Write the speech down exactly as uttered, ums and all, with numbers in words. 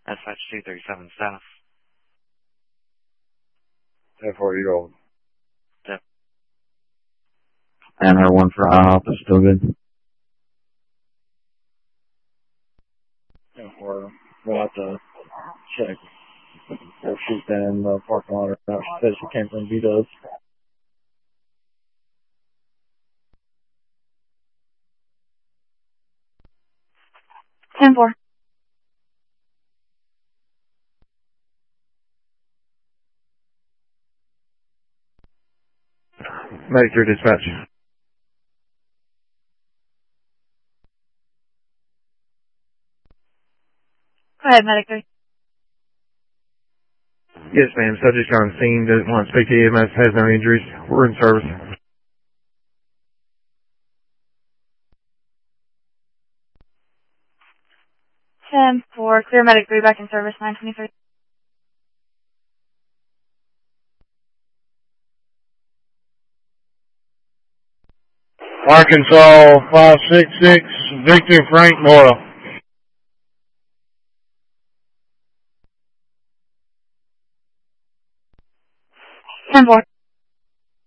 Dispatch two thirty-seven South. ten four, you rolled. Yep. And our one for I hop is still good. ten four, we'll have to check if she's been in the parking lot or not. She said she came from V-Dubs. ten four. Medic three dispatch. Go ahead, Medic three. Yes, ma'am. Subject's on scene. Doesn't want to speak to E M S. Has no injuries. We're in service. ten four. Clear Medic three back in service. nine twenty-three. Arkansas five six six, Victor Frank Mora. ten four.